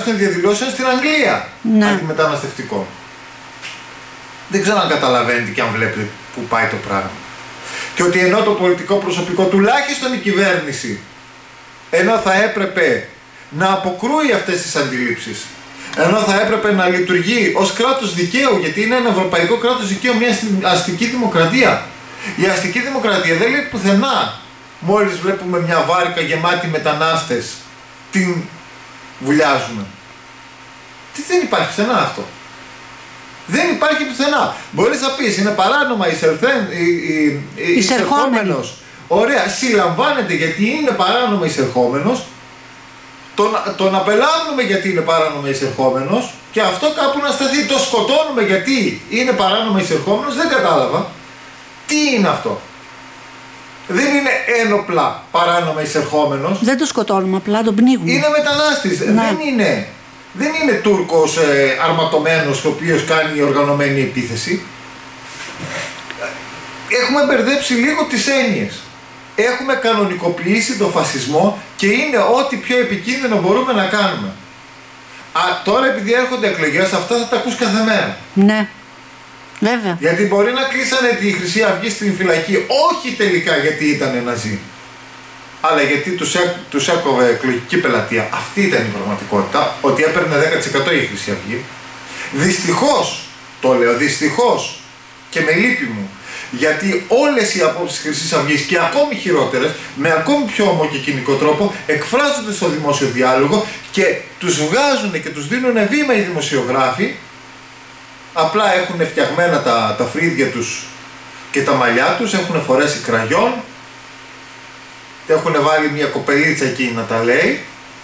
τουλάχιστον διαδηλώσεων στην Αγγλία, αντιμεταναστευτικών. Δεν ξέρω αν καταλαβαίνετε και αν βλέπετε που πάει το πράγμα. Και ότι ενώ το πολιτικό προσωπικό, τουλάχιστον η κυβέρνηση, ενώ θα έπρεπε να αποκρούει αυτές τις αντιλήψεις, ενώ θα έπρεπε να λειτουργεί ως κράτος δικαίου, γιατί είναι ένα ευρωπαϊκό κράτος δικαίου, μια αστική δημοκρατία. Η αστική δημοκρατία δεν λέει πουθενά, μόλις βλέπουμε μια βάρκα γεμάτη μετανάστες, την βουλιάζουμε. Τι, δεν υπάρχει πουθενά αυτό. Δεν υπάρχει πουθενά. Μπορείς να πεις, είναι παράνομα εισερχόμενος. Ωραία, συλλαμβάνεται γιατί είναι παράνομα εισερχόμενος. Τον απελάβουμε γιατί είναι παράνομα εισερχόμενος και αυτό κάπου να σταθεί. Το σκοτώνουμε γιατί είναι παράνομα εισερχόμενος. Δεν κατάλαβα. Τι είναι αυτό. Δεν είναι ένοπλα παράνομα εισερχόμενος. Δεν το σκοτώνουμε, απλά τον πνίγουμε. Είναι μετανάστης. Δεν είναι Τούρκος αρματωμένος ο οποίος κάνει οργανωμένη επίθεση. Έχουμε μπερδέψει λίγο τις έννοιες. Έχουμε κανονικοποιήσει το φασισμό και είναι ό,τι πιο επικίνδυνο μπορούμε να κάνουμε. Τώρα επειδή έρχονται εκλογές, αυτά θα τα ακούς κάθε μέρα. Ναι, βέβαια. Γιατί μπορεί να κλείσανε τη Χρυσή Αυγή στην φυλακή, όχι τελικά γιατί ήταν ναζί, αλλά γιατί τους έκοβε εκλογική πελατεία. Αυτή ήταν η πραγματικότητα, ότι έπαιρνε 10% η Χρυσή Αυγή. Δυστυχώς, το λέω δυστυχώς και με λύπη μου, γιατί όλες οι απόψεις Χρυσής Αυγής και ακόμη χειρότερες, με ακόμη πιο όμο και κοινικό τρόπο, εκφράζονται στο δημόσιο διάλογο και τους βγάζουν και τους δίνουν βήμα οι δημοσιογράφοι. Απλά έχουν φτιαγμένα τα φρύδια τους και τα μαλλιά τους, έχουν φορέσει κραγιόν, έχουν βάλει μια κοπελίτσα εκεί να τα λέει.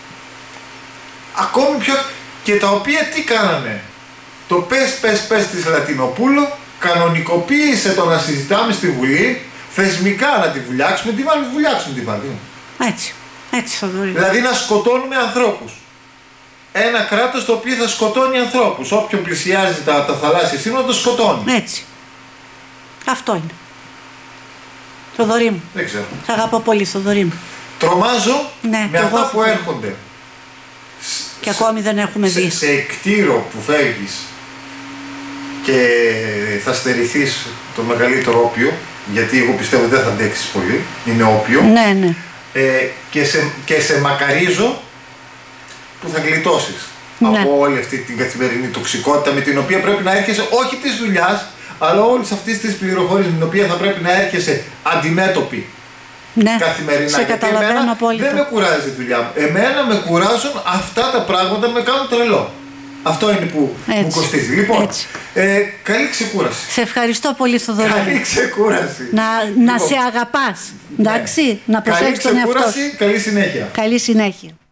Ακόμη πιο... Και τα οποία τι κάνανε. Το πες της Λατινοπούλου κανονικοποίησε το να συζητάμε στη Βουλή, θεσμικά να τη βουλιάξουμε, βουλιάξουμε τη Βουλή. Έτσι θα δω. Δηλαδή να σκοτώνουμε ανθρώπους. Ένα κράτος το οποίο θα σκοτώνει ανθρώπους. Όποιον πλησιάζει τα θαλάσσια σύνορα το σκοτώνει. Έτσι. Αυτό είναι. Θοδωρή μου. Δεν ξέρω. Σ' αγαπώ πολύ, Θοδωρή μου. Τρομάζω με αυτά που έρχονται. Και ακόμη δεν έχουμε δει. Σε κτήρο που φεύγεις και θα στερηθείς το μεγαλύτερο όπιο, γιατί εγώ πιστεύω δεν θα αντέξεις πολύ, είναι όπιο. Ναι. Και σε μακαρίζω που θα γλιτώσεις από όλη αυτή την καθημερινή τοξικότητα με την οποία πρέπει να έρχεσαι, όχι της δουλειάς, αλλά όλης αυτής της πληροφορίας με την οποία θα πρέπει να έρχεσαι αντιμέτωπη καθημερινά. Σε καταλαβαίνω απόλυτα. Δεν με κουράζει η δουλειά μου. Εμένα με κουράζουν αυτά τα πράγματα, με κάνουν τρελό. Αυτό είναι που μου κοστίζει. Λοιπόν, καλή ξεκούραση. Σε ευχαριστώ πολύ, Θοδωρή. Καλή ξεκούραση. Να σε αγαπάς. Εντάξει, να προσέξεις τον εαυτό σου. Καλή ξεκούραση, καλή συνέχεια. Καλή συνέχεια.